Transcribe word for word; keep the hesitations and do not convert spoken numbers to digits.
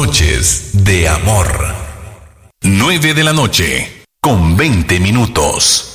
Noches de amor. nueve de la noche, con veinte minutos.